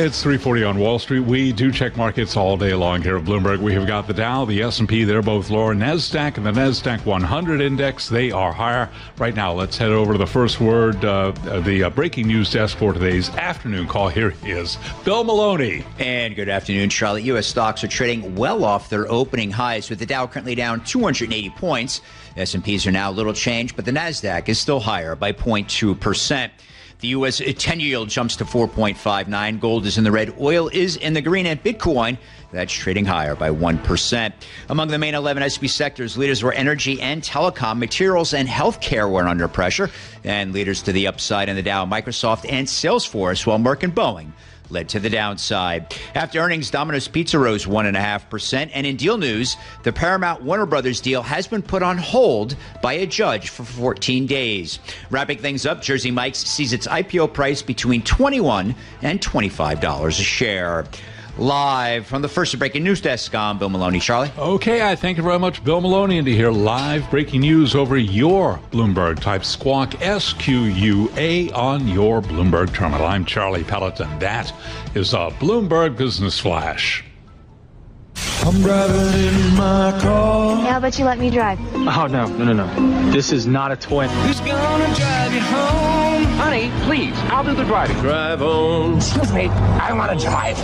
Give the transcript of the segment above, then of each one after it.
It's 3:40 on Wall Street. We do check markets all day long here at Bloomberg. We have got the Dow, the S&P, they're both lower. NASDAQ and the NASDAQ 100 index, they are higher. Right now, let's head over to the first word, the breaking news desk for today's afternoon call. Here is Bill Maloney. And good afternoon, Charlotte. U.S. stocks are trading well off their opening highs, with the Dow currently down 280 points. S&Ps are now little change, but the NASDAQ is still higher by 0.2%. The U.S. 10-year yield jumps to 4.59. Gold is in the red. Oil is in the green. And Bitcoin, that's trading higher by 1%. Among the main 11 S&P sectors, leaders were energy and telecom. Materials and healthcare were under pressure. And leaders to the upside in the Dow, Microsoft and Salesforce, while Merck and Boeing led to the downside. After earnings, Domino's Pizza rose 1.5%. And in deal news, the Paramount-Warner Brothers deal has been put on hold by a judge for 14 days. Wrapping things up, Jersey Mike's sees its IPO price between $21 and $25 a share. Live from the first breaking news desk, I'm Bill Maloney. Charlie? Okay, I thank you very much, Bill Maloney, and to hear live breaking news over your Bloomberg, type Squawk, SQUA, on your Bloomberg terminal. I'm Charlie Pelleton. That is a Bloomberg Business Flash. I'm driving in my car. How about you let me drive? Oh, no. This is not a toy. Who's gonna drive you home? Honey, please, I'll do the driving. Drive on. Excuse me, I want to drive.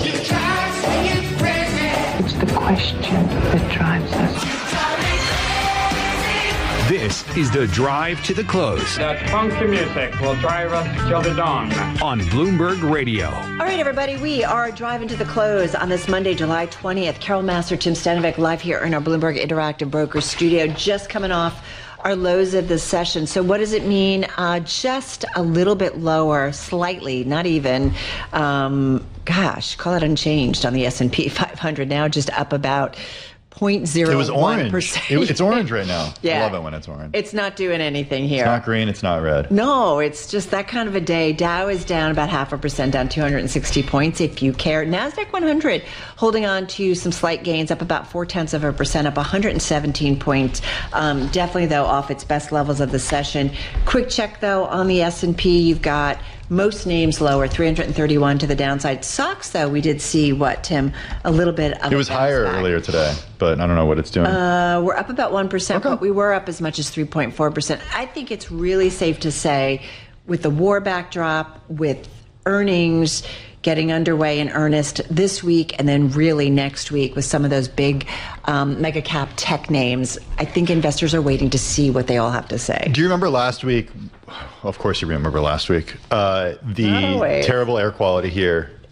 It's the question that drives us. This is the Drive to the Close That funky music will drive us till the dawn. on Bloomberg Radio. All right, everybody, we are driving to the close on this Monday, July 20th. Carol Master, Tim Stanovic, live here in our Bloomberg Interactive Brokers studio, just coming off our lows of the session. So what does it mean? Just a little bit lower, slightly, not even. Call it unchanged on the S&P 500 now, just up about 0.01%. It was orange. It's orange right now. Yeah. I love it when it's orange. It's not doing anything here. It's not green. It's not red. No, it's just that kind of a day. Dow is down about 0.5%, down 260 points if you care. NASDAQ 100 holding on to some slight gains, up about 0.4%, up 117 points. Definitely, though, off its best levels of the session. Quick check, though, on the S&P. You've got most names lower, 331 to the downside. SOX, though, we did see, Tim? A little bit of It was higher earlier today, but I don't know what it's doing. We're up about 1%, but we were up as much as 3.4%. I think it's really safe to say, with the war backdrop, with earnings getting underway in earnest this week and then really next week with some of those big mega cap tech names, I think investors are waiting to see what they all have to say. Do you remember last week? Of course you remember last week. The terrible air quality here